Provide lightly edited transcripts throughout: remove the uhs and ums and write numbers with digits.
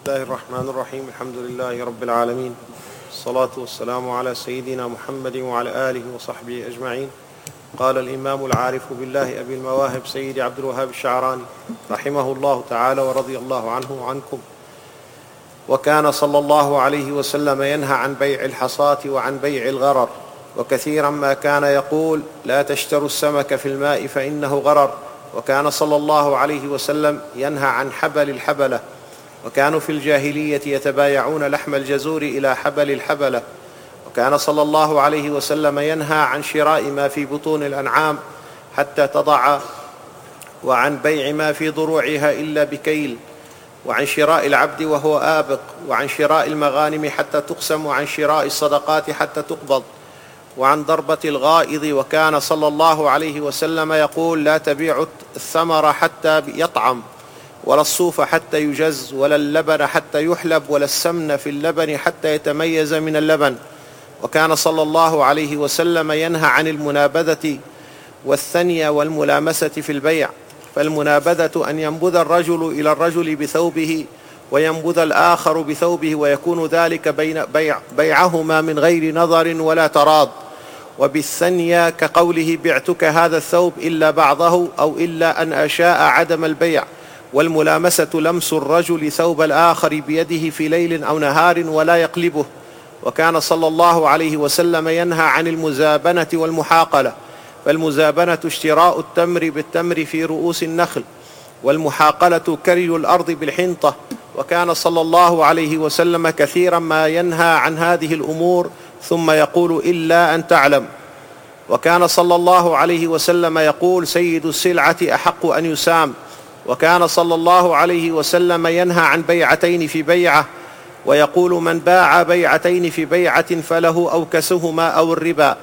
الله الرحمن الرحيم. الحمد لله رب العالمين، الصلاة والسلام على سيدنا محمد وعلى آله وصحبه أجمعين. قال الإمام العارف بالله أبي المواهب سيد عبد الوهاب الشعراني رحمه الله تعالى ورضي الله عنه وعنكم: وكان صلى الله عليه وسلم ينهى عن بيع الحصاة وعن بيع الغرر، وكثيرا ما كان يقول: لا تشتروا السمك في الماء فإنه غرر. وكان صلى الله عليه وسلم ينهى عن حبل الحبلة، وكانوا في الجاهلية يتبايعون لحم الجزور إلى حبل الحبلة. وكان صلى الله عليه وسلم ينهى عن شراء ما في بطون الأنعام حتى تضع، وعن بيع ما في ضروعها إلا بكيل، وعن شراء العبد وهو آبق، وعن شراء المغانم حتى تقسم، وعن شراء الصدقات حتى تقبض، وعن ضربة الغائض. وكان صلى الله عليه وسلم يقول: لا تبيعوا الثمر حتى يطعم، ولا الصوف حتى يجز، ولا اللبن حتى يحلب، ولا السمن في اللبن حتى يتميز من اللبن. وكان صلى الله عليه وسلم ينهى عن المنابذة والثنية والملامسة في البيع. فالمنابذة أن ينبذ الرجل إلى الرجل بثوبه وينبذ الآخر بثوبه، ويكون ذلك بيعهما من غير نظر ولا تراض. وبالثنية كقوله: بعتك هذا الثوب إلا بعضه، أو إلا أن أشاء عدم البيع. والملامسة لمس الرجل ثوب الآخر بيده في ليل أو نهار ولا يقلبه. وكان صلى الله عليه وسلم ينهى عن المزابنة والمحاقلة. فالمزابنة اشتراء التمر بالتمر في رؤوس النخل، والمحاقلة كري الأرض بالحنطة. وكان صلى الله عليه وسلم كثيرا ما ينهى عن هذه الأمور ثم يقول: إلا أن تعلم. وكان صلى الله عليه وسلم يقول: سيد السلعة أحق أن يسام. وكان صلى الله عليه وسلم ينهى عن بيعتين في بيعة، ويقول: من باع بيعتين في بيعة فله أوكسهما أو الربا.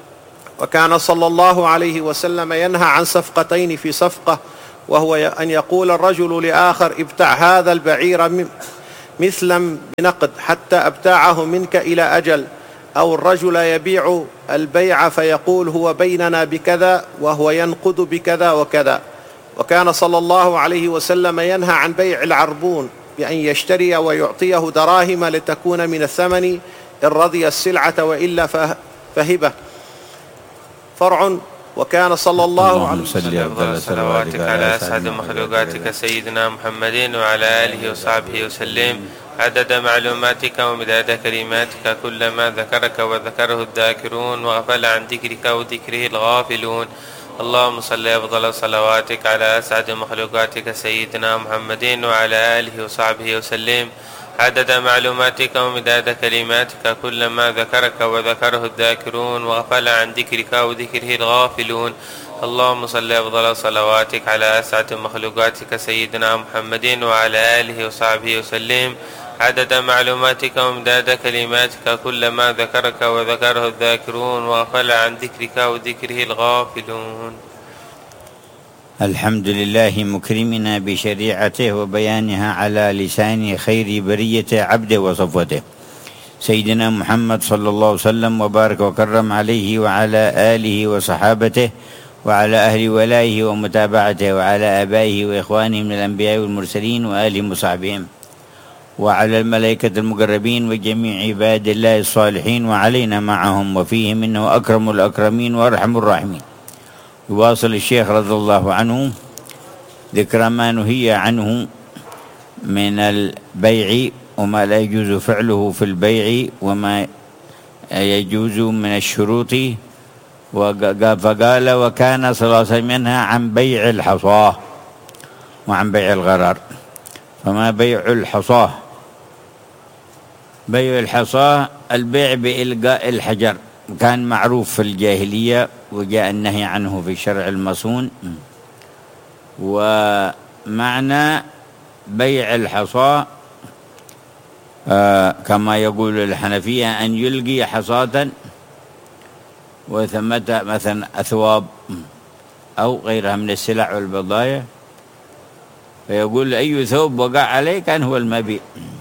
وكان صلى الله عليه وسلم ينهى عن صفقتين في صفقة، وهو أن يقول الرجل لآخر: ابتع هذا البعير مثلا بنقد حتى أبتاعه منك إلى أجل، أو الرجل يبيع البيع فيقول: هو بيننا بكذا وهو ينقد بكذا وكذا. وكان صلى الله عليه وسلم ينهى عن بيع العربون، بأن يشتري ويعطيه دراهم لتكون من الثمن إن رضي السلعة، وإلا فهبه. فرع. وكان صلى الله عليه وسلم أفضل صلواتك على أسعد مخلوقاتك سيدنا محمد وعلى آله وصحبه وسلم، عدد معلوماتك ومداد كلماتك، كلما ذكرك وذكره الذاكرون وغفل عن ذكرك وذكره الغافلون. اللهم صل أفضل صلواتك على أسعد مخلوقاتك سيدنا محمد وعلى آله وصحبه وسلم، عدد معلوماتك ومداد كلماتك، كلما ذكرك وذكره الذاكرون وغفل عن ذكرك وذكره الغافلون. اللهم صل أفضل صلواتك على أسعد مخلوقاتك سيدنا محمد وعلى آله وصحبه وسلم، عدد معلوماتك ومداد كلماتك، كلما ذكرك وذكره الذاكرون وغفل عن ذكرك وذكره الغافلون. الحمد لله مكرمنا بشريعته وبيانها على لسان خير برية عبده وصفوته سيدنا محمد صلى الله عليه وسلم، وبارك وكرم عليه وعلى آله وصحابته وعلى أهل ولائه ومتابعته وعلى آبائه وإخوانه من الأنبياء والمرسلين وآلهم وصحبهم وعلى الملائكة المقربين وجميع عباد الله الصالحين وعلينا معهم وفيهم إنه أكرم الأكرمين وأرحم الراحمين. يواصل الشيخ رضي الله عنه ذكر ما نهي عنه من البيع وما لا يجوز فعله في البيع وما يجوز من الشروط. فقال: وكان صلى الله عليه وسلم ينهى عن بيع الحصاة وعن بيع الغرر. فما بيع الحصاة؟ بيع الحصاة البيع بإلقاء الحجر، كان معروف في الجاهلية وجاء النهي عنه في شرع المصون. ومعنى بيع الحصاة كما يقول الحنفية أن يلقي حصاة وثمة مثلا أثواب أو غيرها من السلع والبضائع، فيقول: أي ثوب وقع عليه كان هو المبيع،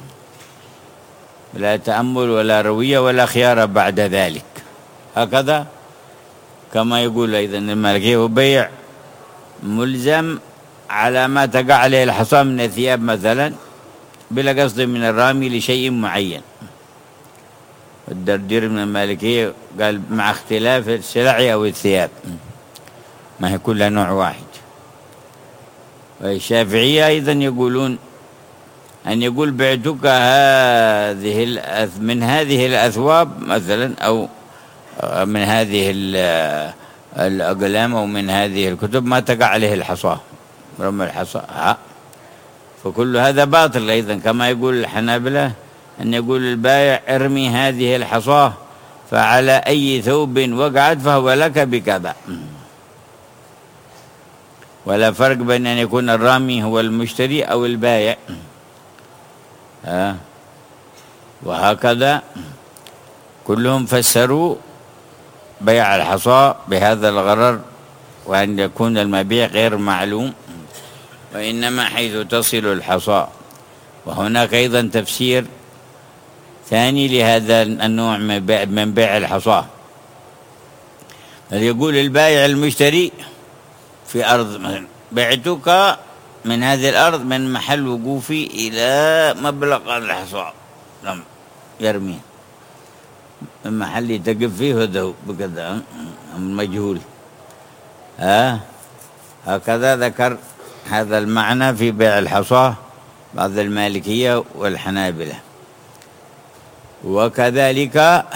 لا تأمل ولا روية ولا خيار بعد ذلك. هكذا كما يقول أيضا المالكية: وبيع ملزم على ما تقع عليه الحصى من الثياب مثلا، بلا قصد من الرامي لشيء معين. الدردير من المالكية قال مع اختلاف السلع أو الثياب، ما هي كلها نوع واحد. والشافعية أيضا يقولون أن يقول بعتك من هذه الأثواب مثلا، أو من هذه الأقلام، أو من هذه الكتب ما تقع عليه الحصى، رمى الحصى، فكل هذا باطل أيضا. كما يقول الحنابلة أن يقول البائع ارمي هذه الحصى فعلى أي ثوب وقعت فهو لك بكذا، ولا فرق بين أن يكون الرامي هو المشتري أو البائع. وهكذا كلهم فسروا بيع الحصى بهذا الغرر، وأن يكون المبيع غير معلوم، وإنما حيث تصل الحصى. وهناك أيضا تفسير ثاني لهذا النوع من بيع الحصى، يقول البائع المشتري في أرض مثلا، بعتك من هذه الأرض من محل وقوفي إلى مبلغ الحصى، يرمي المحل يتقف فيه هذا بكذا مجهول. هكذا ذكر هذا المعنى في بيع الحصى بعض المالكية والحنابلة. وكذلك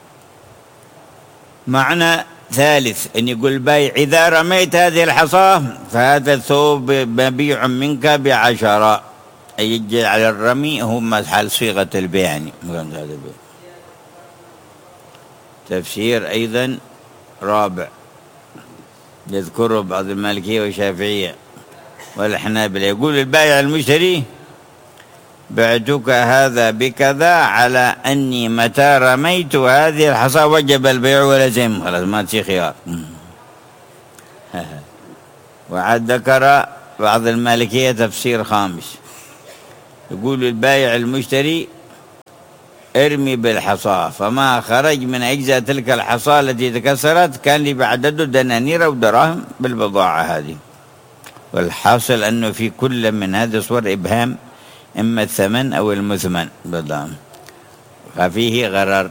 معنى ثالث أن يقول البائع إذا رميت هذه الحصى فهذا الثوب مبيع منك ب10، أي يجي على الرمي هو محل صيغة البيع يعني. تفسير أيضا رابع يذكره بعض المالكية والشافعية والحنابلة، يقول البائع المشتري بعتك هذا بكذا على أني متى رميت هذه الحصى وجب البيع ولزم، خلاص ما تشي خيار. وعد ذكر بعض المالكية تفسير خامس، يقول البائع المشتري ارمي بالحصى فما خرج من أجزاء تلك الحصى التي تكسرت كان لي بعدده دنانير أو دراهم بالبضاعة هذه. والحاصل أنه في كل من هذه الصور إبهام إما الثمن أو المثمن بالضبط، ففيه غرر.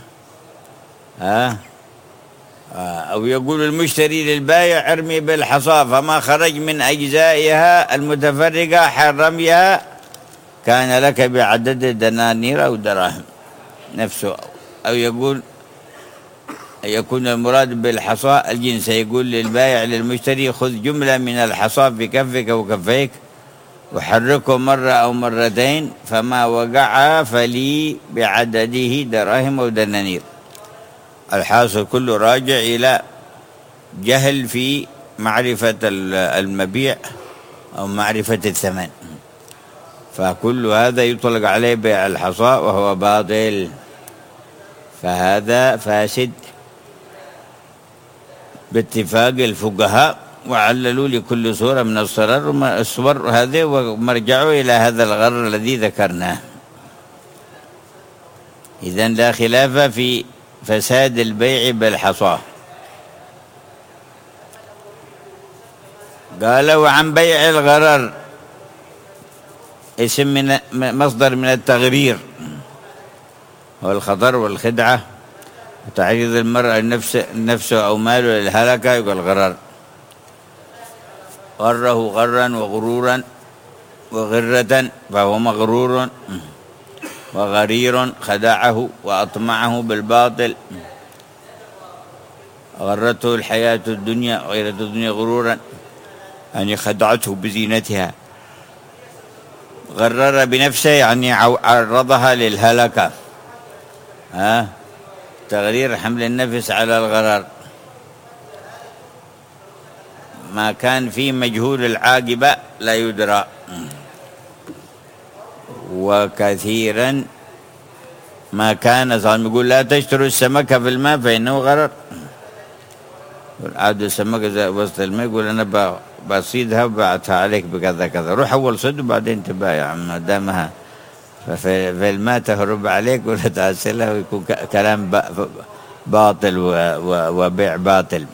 أو يقول المشتري للبائع ارمي بالحصى فما خرج من أجزائها المتفرقة حرميها كان لك بعدد دنانير أو دراهم نفسه. أو يقول يكون المراد بالحصى الجنس، يقول للبائع للمشتري خذ جملة من الحصى في كفك وكفيك وحركه مرة أو مرتين فما وقع فلي بعدده دراهم أو دنانير. الحاصل كله راجع إلى جهل في معرفة المبيع أو معرفة الثمن، فكل هذا يطلق عليه بيع الحصى وهو باطل، فهذا فاسد باتفاق الفقهاء، وعللوا لكل صورة من الصور هذه ومرجعوا إلى هذا الغرر الذي ذكرناه. إذن لا خلاف في فساد البيع بالحصى. قال وعن بيع الغرر اسم من مصدر من التغرير، هو الخطر والخدعة وتعريض المرء نفسه أو ماله للهلكة، يقول غرر. غره غرا وغرورا وغرة فهو مغرور، وغرير خدعه وأطمعه بالباطل. غرته الحياة الدنيا غيرة الدنيا غرورا، يعني خدعته بزينتها. غرر بنفسه يعني عرضها للهلكة، تغرير حمل النفس على الغرر. ما كان فيه مجهول العاقبة لا يدرى. وكثيرا ما كان صالح يقول لا تشتروا السمكة في الماء فإنه غرر. عاد السمكة وسط الماء يقول أنا بصيدها وبعتها عليك بكذا كذا، روح أول صيد وبعدين تبايع ما دامها في الماء تهرب عليك ولا تغسلها، ويكون كلام باطل وبيع باطل.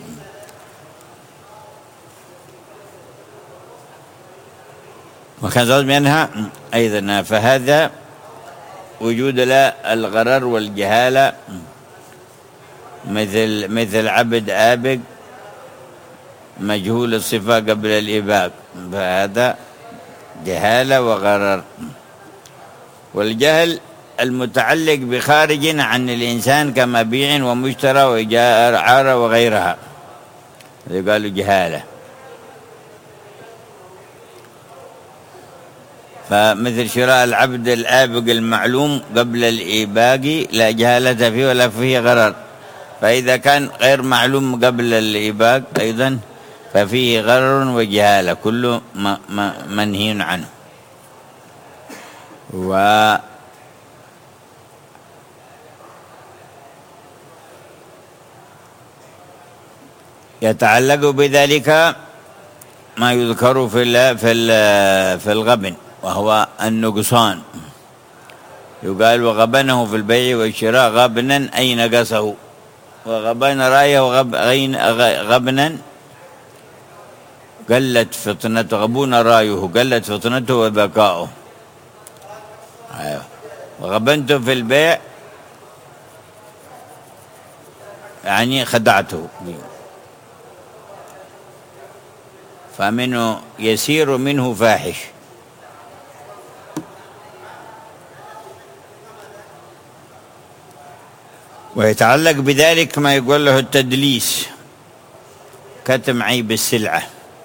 وكان منها أيضا. فهذا وجود الغرر والجهالة، مثل عبد آبق مجهول الصفة قبل الإباق، فهذا جهالة وغرر. والجهل المتعلق بخارج عن الإنسان كمبيع ومشترى وإجارة وغيرها، هذا قالوا جهالة. فمثل شراء العبد الآبق المعلوم قبل الإيباق لا جهالة فيه ولا فيه غرر، فإذا كان غير معلوم قبل الإيباق أيضا ففيه غرر وجهالة، كله منهي عنه. يتعلق بذلك ما يذكر في الغبن، وهو النقصان. يقال وغبنه في البيع والشراء غبنا أي نقصه، وغبن رايه غبنا قلت فطنته، غبون رايه قلت فطنته وذكاؤه. وغبنته في البيع يعني خدعته، فمنه يسير منه فاحش. ويتعلق بذلك ما يقول له التدليس، كتم عيب السلعة.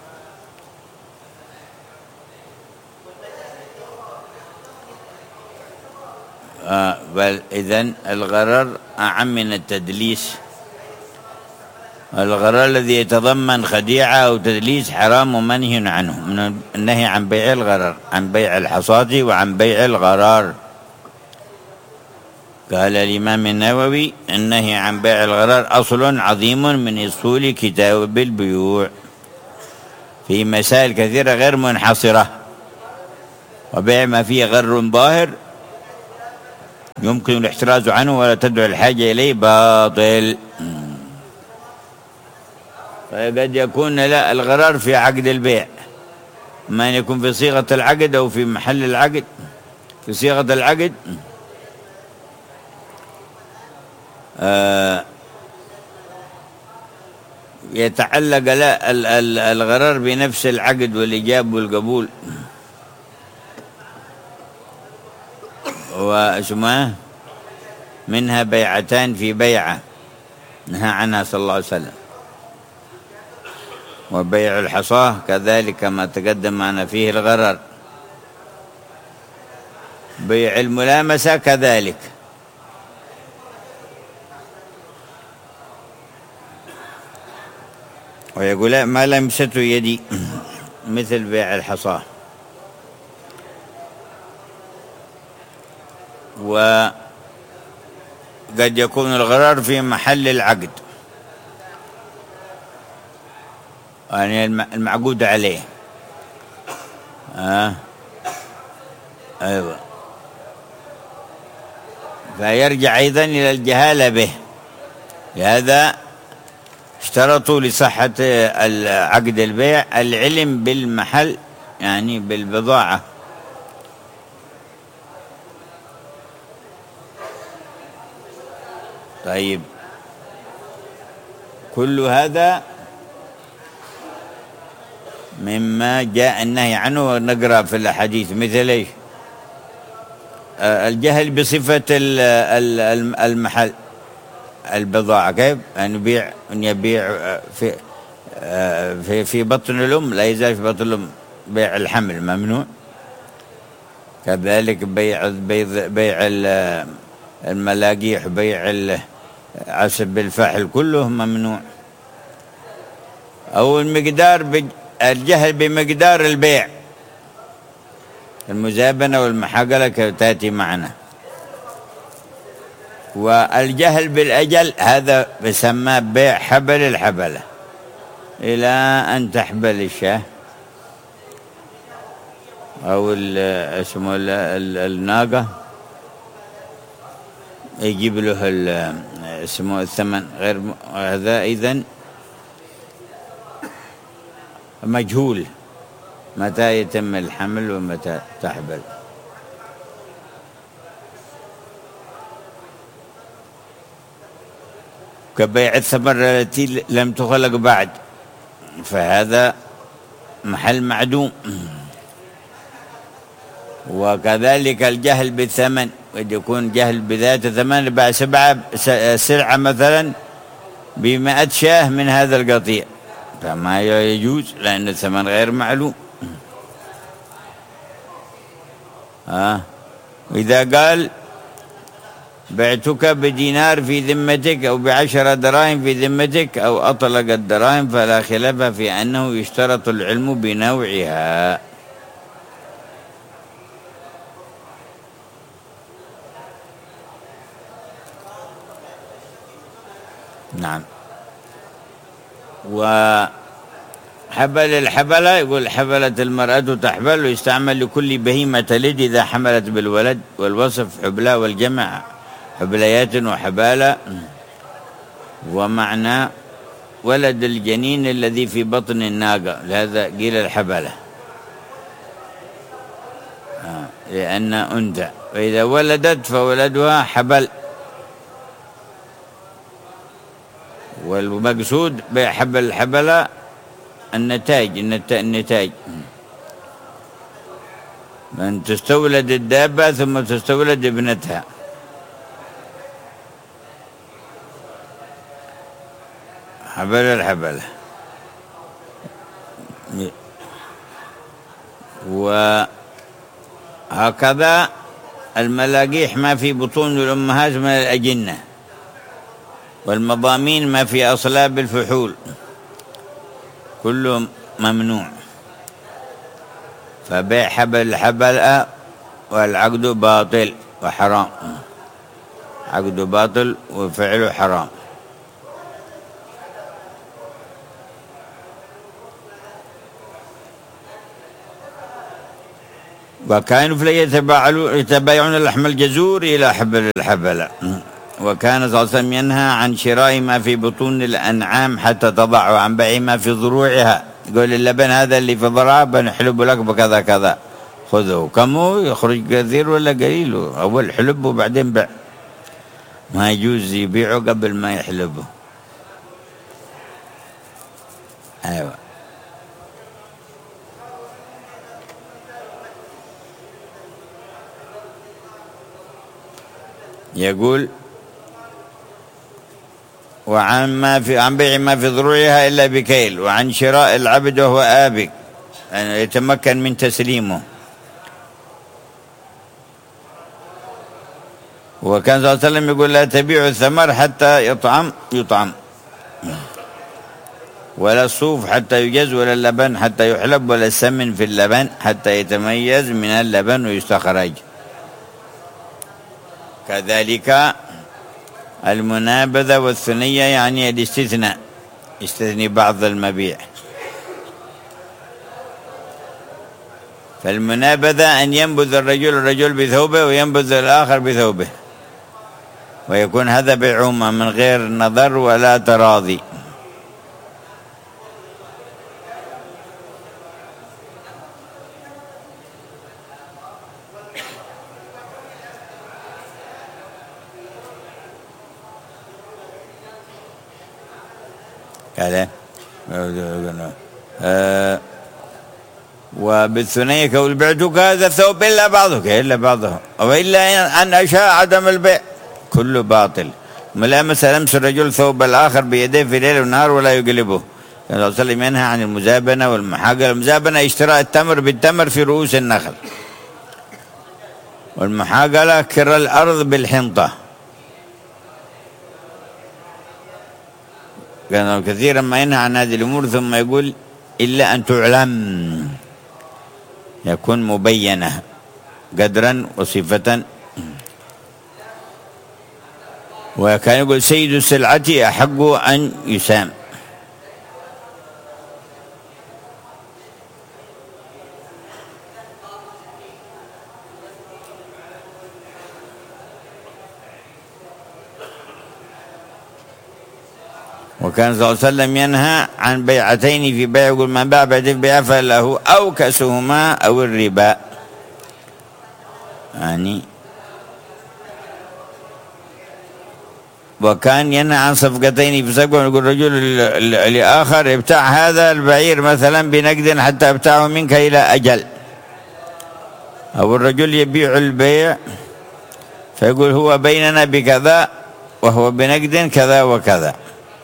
بل إذن الغرر أعم من التدليس. الغرر الذي يتضمن خديعة أو تدليس حرام ومنهي عنه، من النهي عن بيع الغرر، عن بيع الحصاة وعن بيع الغرار. قال الإمام النووي النهي عن بيع الغرر أصل عظيم من أصول كتاب البيوع في مسائل كثيرة غير منحصرة، وبيع ما فيه غر ظاهر يمكن الاحتراز عنه ولا تدعو الحاجة إليه باطل. فقد يكون لا الغرر في عقد البيع، ما يكون في صيغة العقد أو في محل العقد. في صيغة العقد يتعلق لا الغرر بنفس العقد والإجاب والقبول، واسمه منها بيعتان في بيعة نهى عنها صلى الله عليه وسلم. وبيع الحصاة كذلك كما تقدم معنا فيه الغرر. بيع الملامسة كذلك. ويقول ما لمسته يدي مثل بيع الحصاة. وقد يكون الغرر في محل العقد، يعني المعقود عليه. أيوة. فيرجع أيضا إلى الجهالة به. لهذا اشترطوا لصحة عقد البيع العلم بالمحل، يعني بالبضاعة. طيب، كل هذا مما جاء النهي عنه، ونقرأ في الأحاديث مثل إيش؟ الجهل بصفة المحل، البضاعة، كيف أن يبيع في بطن الأم، لا يزال في بطن الأم. بيع الحمل ممنوع. كذلك بيع الملاقيح، بيع عسب الفحل، كله ممنوع. أو الجهل بمقدار البيع، المزابنة والمحاقلة تأتي معنا. والجهل بالأجل هذا بسمى بيع حبل الحبلة، إلى أن تحبل الشاه أو اسمه الناقة، يجيب له اسمه الثمن غير هذا. إذن مجهول متى يتم الحمل ومتى تحبل. كبيع الثمر التي لم تخلق بعد، فهذا محل معدوم. وكذلك الجهل بالثمن، قد يكون جهل بذات الثمن، بعد سلعة مثلا ب100 شاه من هذا القطيع، فما يجوز لأن الثمن غير معلوم. وإذا قال بعتك بدينار في ذمتك أو ب10 دراهم في ذمتك أو أطلق الدراهم، فلا خلاف في أنه يشترط العلم بنوعها. نعم. وحبل الحبلة، يقول حبلت المرأة تحبل، ويستعمل لكل بهيمة تلد إذا حملت بالولد، والوصف حبلى، والجمع حبليات وحبالة. ومعنى ولد الجنين الذي في بطن الناقة، لهذا قيل الحبلة لأن أنثى، وإذا ولدت فولدها حبل. والمقصود بحبل الحبلة النتاج، من تستولد الدابة ثم تستولد ابنتها. حبل الحبلة. وهكذا الملاقيح ما في بطون الأمهات من الأجنة، والمضامين ما في أصلاب الفحول، كله ممنوع. فبيع حبل الحبلة والعقد باطل وحرام، عقد باطل وفعله حرام. وكانوا فلا يتبايعون اللحم الجزور إلى حبل الحبلة. وكان صلى الله عليه وسلم ينهى عن شراء ما في بطون الأنعام حتى تضع، وعن بيع ما في ضروعها. يقول اللبن هذا اللي في ضرعه بنحلب لك بكذا كذا، خذه. كم هو يخرج كثير ولا قليل؟ أول حلبه وبعدين بيع، ما يجوز يبيعه قبل ما يحلبه. أيوة. يقول عن بيع ما في ضروعها إلا بكيل، وعن شراء العبد وهو آبك، يعني يتمكن من تسليمه. وكان صلى الله عليه وسلم يقول لا تبيع الثمر حتى يطعم، ولا الصوف حتى يجز، ولا اللبن حتى يحلب، ولا السمن في اللبن حتى يتميز من اللبن ويستخرج. كذلك المنابذة والثنية، يعني الاستثناء، يستثني بعض المبيع. فالمنابذة أن ينبذ الرجل بثوبه وينبذ الآخر بثوبه، ويكون هذا بيعهما من غير نظر ولا تراضي. كذا. وبالثنية كول بعتك هذا الثوب إلا بعضه أو إلا أن أشاء عدم البيع، كله باطل. ملامس لمس الرجل ثوب الآخر بيديه في ليل ونهار ولا يقلبه. صلى الله عليه وسلم ينهى عن المزابنة والمحاقلة. المزابنة اشتراء التمر بالتمر في رؤوس النخل، والمحاقلة كر الأرض بالحنطة. كان كثيرا ما ينهى عن هذه الأمور، ثم يقول إلا أن تعلم، يكون مبينة قدرا وصفة. وكان يقول سيد السلعة أحق أن يسام. وكان صلى الله عليه وسلم ينهى عن بيعتين في بيع، يقول من باع بعدين بيع فله أو كسهما أو الربا، يعني وكان ينهى عن صفقتين في صفقة، يقول رجل لآخر ابتاع هذا البعير مثلا بنقد حتى ابتاعه منك إلى أجل، أو الرجل يبيع البيع فيقول هو بيننا بكذا وهو بنقد كذا وكذا.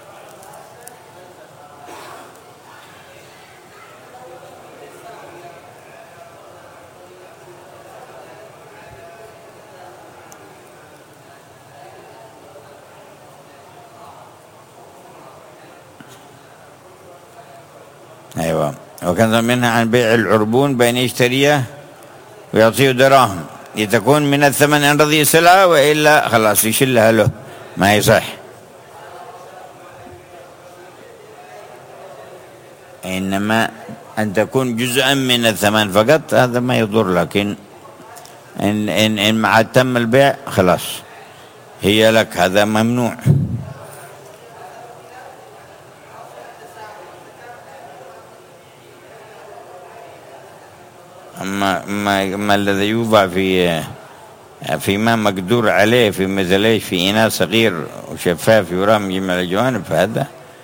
أيوة. وكان منها عن بيع العربون بين يشتريه ويعطيه دراهم لتكون من الثمن إن رضي سلعة، وإلا خلاص يشلها له، ما يصح. إنما أن تكون جزءا من الثمن فقط هذا ما يضر، لكن إن مع تم البيع خلاص هي لك، هذا ممنوع. أما الذي يوضع في ما مقدور عليه، في مثل ايش، في إناء صغير وشفاف يرى من جميع الجوانب، فهذا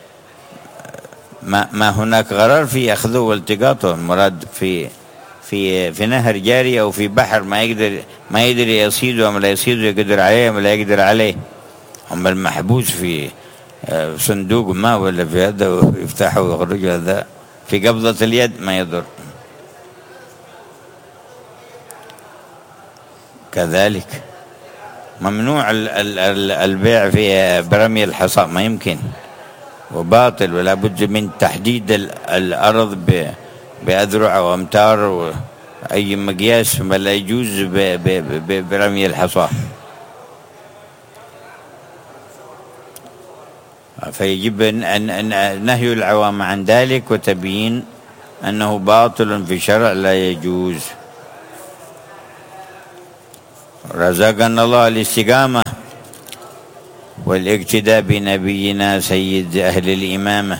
ما هناك غرر في أخذه والتقاطه. المراد في نهر جاري أو في بحر ما يقدر يصيده، أم لا يصيده، يقدر عليه أم لا يقدر عليه. أما المحبوس في صندوق ما ولا في هذا ويفتحه ويخرج، هذا في قبضة اليد ما يضر. كذلك ممنوع البيع في برمي الحصى، ما يمكن، وباطل، ولا بد من تحديد الأرض بأذرع وأمتار وأي مقياس، ما لا يجوز برمي الحصى. فيجب أن نهي العوام عن ذلك وتبيين أنه باطل في الشرع لا يجوز. رزقنا الله الاستقامة والاقتداء بنبينا سيد أهل الإمامة،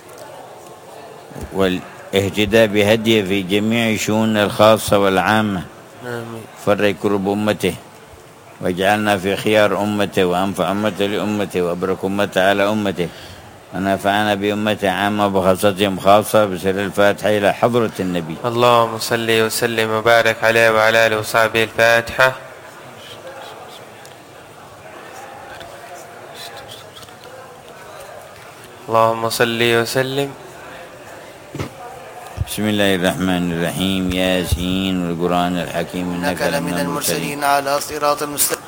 والاهتداء بهديه في جميع شؤون الخاصة والعامة. آمين. فرج كرب أمته واجعلنا في خيار أمته وأنفع أمته لأمته وأبرك أمته على أمته، ونفعنا بأمته عامة وبخاصتهم خاصة. بسر الفاتحة إلى حضرة النبي. اللهم صل وسلم وبارك عليه وعلى آله وصحبه. الفاتحة. اللهم صل وسلم. بسم الله الرحمن الرحيم. ياسين والقرآن الحكيم إنك لمن المرسلين على صراط المستقيم.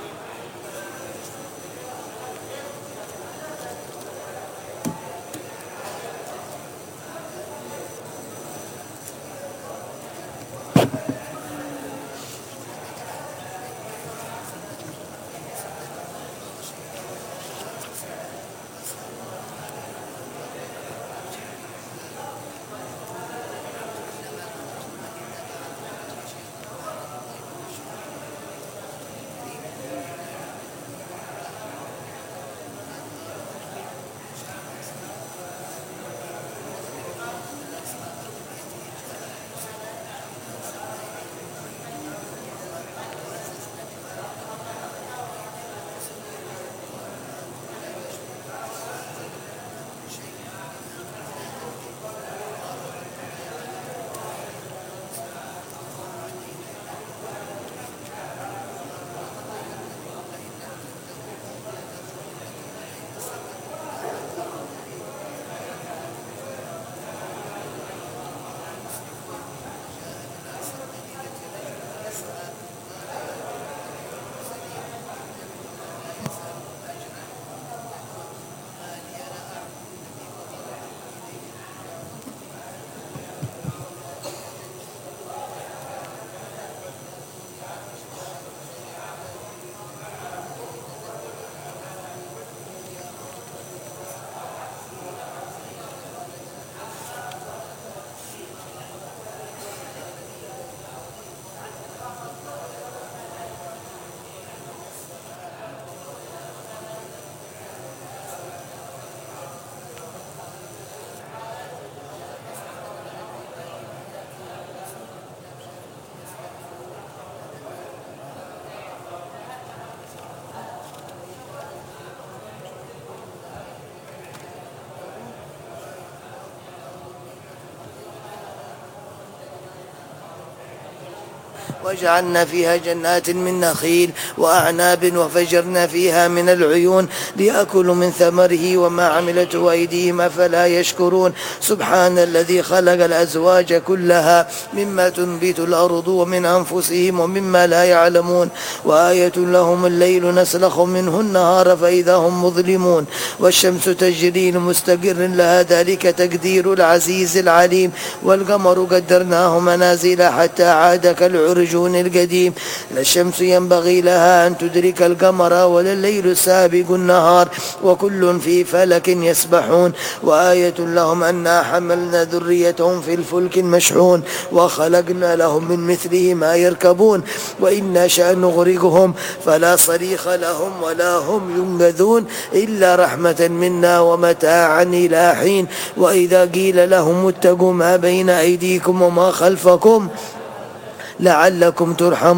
وجعلنا فيها جنات من نخيل وأعناب وفجرنا فيها من العيون ليأكلوا من ثمره وما عملته أيديهم أفلا يشكرون سبحان الذي خلق الأزواج كلها مما تنبت الأرض ومن أنفسهم ومما لا يعلمون وآية لهم الليل نسلخ منه النهار فإذا هم مظلمون والشمس تجري لمستقر لها ذلك تقدير العزيز العليم والقمر قدرناه منازل حتى عاد كالعرجون القديم لا الشمس ينبغي لها أن تدرك القمر ولا الليل سابق النهار وكل في فلك يسبحون وآية لهم أنا حملنا ذريتهم في الفلك المشحون وخلقنا لهم من مثله ما يركبون وإن نشأ نغرقهم فلا صريخ لهم ولا هم ينقذون إلا رحمة منا ومتاعا إلى حين وإذا قيل لهم اتقوا ما بين أيديكم وما خلفكم لعلكم ترحمون